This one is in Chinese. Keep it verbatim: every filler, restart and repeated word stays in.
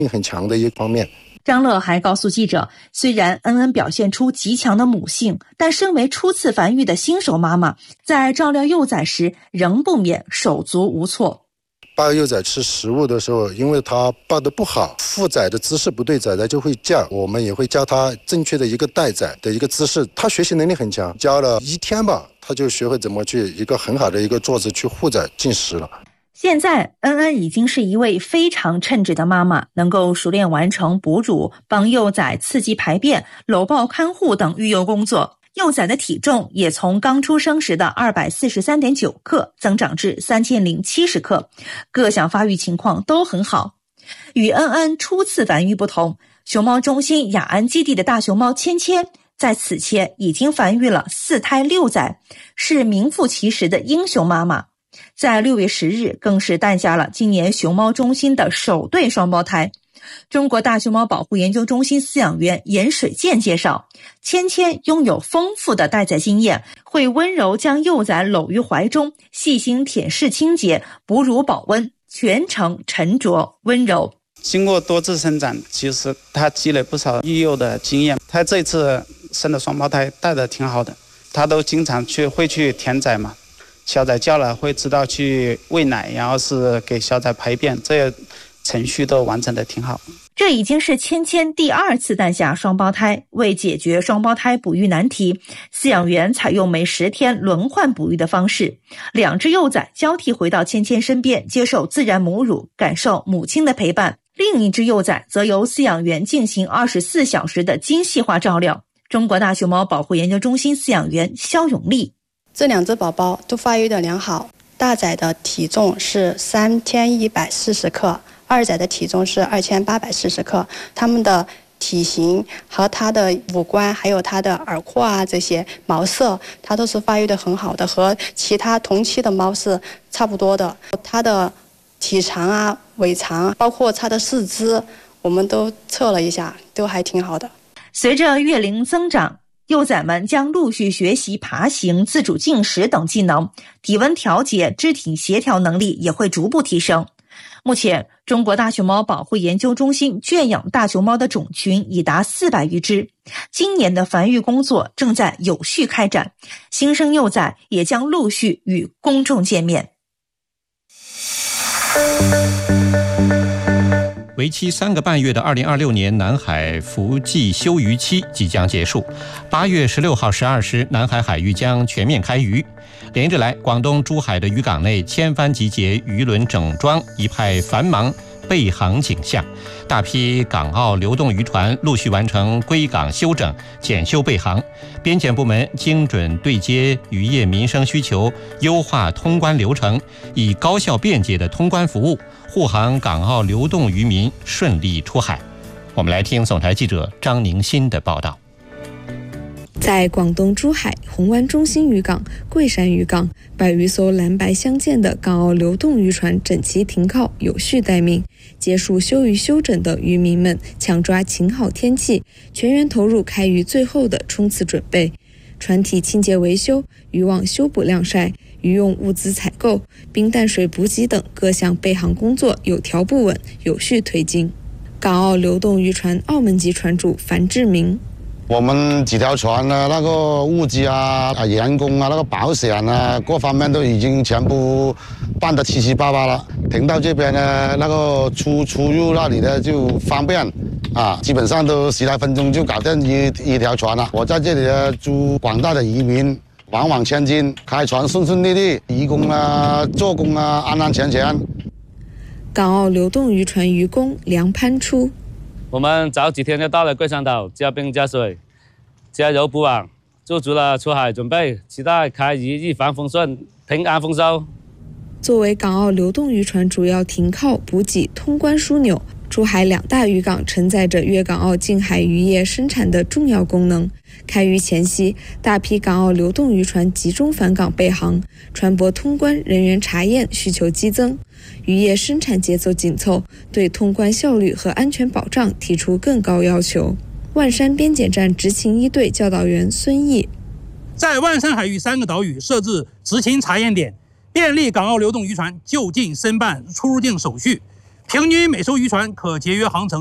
很强的一方面。 张乐还告诉记者，虽然恩恩表现出极强的母性，但身为初次繁育的新手妈妈，在照料幼崽时仍不免手足无措。 抱幼崽吃食物的时候，因为他抱得不好，负崽的姿势不对，崽崽就会叫，我们也会教他正确的一个待崽的一个姿势。他学习能力很强，教了一天吧，他就学会怎么去一个很好的一个坐姿去护崽进食了。 现在恩恩已经是一位非常称职的妈妈，能够熟练完成哺乳、帮幼崽刺激排便、搂抱看护等育幼工作。幼崽的体重也从刚出生时的 二百四十三点九克增长至三千零七十克，各项发育情况都很好。与恩恩初次繁育不同，熊猫中心雅安基地的大熊猫芊芊在此前已经繁育了四胎六崽，是名副其实的英雄妈妈。在六月十日更是诞下了今年熊猫中心的首对双胞胎。中国大熊猫保护研究中心饲养员严水健介绍，芊芊拥有丰富的待崽经验，会温柔将幼崽搂于怀中，细心舔舐清洁，哺乳保温，全程沉着温柔。 经过多次生产，其实他积累不少育幼的经验。他这次生的双胞胎带的挺好的，他都经常去会去舔崽嘛，小崽叫了会知道去喂奶，然后是给小崽排便，这些程序都完成的挺好。 这已经是芊芊第二次诞下双胞胎。为解决双胞胎哺育难题，饲养员采用每十天轮换哺育的方式，两只幼崽交替回到芊芊身边，接受自然母乳，感受母亲的陪伴。另一只幼崽则由饲养员进行二十四小时的精细化照料。中国大熊猫保护研究中心饲养员肖永利， 这两只宝宝都发育的良好，大崽的体重是三千一百四十克，二崽的体重是二千八百四十克，它们的体型和它的五官还有它的耳廓啊这些毛色，它都是发育的很好的，和其他同期的猫是差不多的。它的体长啊、尾长，包括它的四肢，我们都测了一下，都还挺好的。 随着月龄增长，幼崽们将陆续学习爬行、自主进食等技能，体温调节、肢体协调能力也会逐步提升。目前，中国大熊猫保护研究中心圈养大熊猫的种群已达四百余只，今年的繁育工作正在有序开展，新生幼崽也将陆续与公众见面。 为期三个半月的二零二六年南海伏季休渔期即将结束，八月十六号十二时，南海海域将全面开渔。连日来，广东珠海的渔港内千帆集结，渔轮整装，一派繁忙备航景象。大批港澳流动渔船陆续完成归港休整、检修备航。边检部门精准对接渔业民生需求，优化通关流程，以高效便捷的通关服务护航港澳流动渔民顺利出海。我们来听总台记者张宁新的报道。 在广东珠海红湾中心渔港、桂山渔港，百余艘蓝白相间的港澳流动渔船整齐停靠，有序待命。结束休渔休整的渔民们抢抓晴好天气，全员投入开渔最后的冲刺准备。船体清洁维修、渔网修补晾晒、渔用物资采购、冰淡水补给等各项备航工作有条不紊、有序推进。港澳流动渔船澳门籍船主樊志明， 我们几条船呢，那个物资啊、啊员工啊、那个保险啊，各方面都已经全部办得七七八八了。停到这边呢，那个出出入那里呢就方便啊，基本上都十来分钟就搞定一一条船了。我在这里呢，祝广大的渔民往往千金，开船顺顺利利，渔工啊、做工啊安安全全。 港澳流动渔船渔工梁攀初， 我们早几天就到了桂山岛，加冰加水，加油补网，做足了出海准备，期待开渔一帆风顺，平安丰收。 作为港澳流动渔船主要停靠、补给、通关枢纽，珠海两大渔港承载着粤港澳近海渔业生产的重要功能。开渔前夕，大批港澳流动渔船集中返港备航，船舶通关、人员查验需求激增，渔业生产节奏紧凑，对通关效率和安全保障提出更高要求。万山边检站执勤一队教导员孙毅， 在万山海域三个岛屿设置执勤查验点，便利港澳流动渔船就近申办出入境手续， 平均每艘渔船可节约航程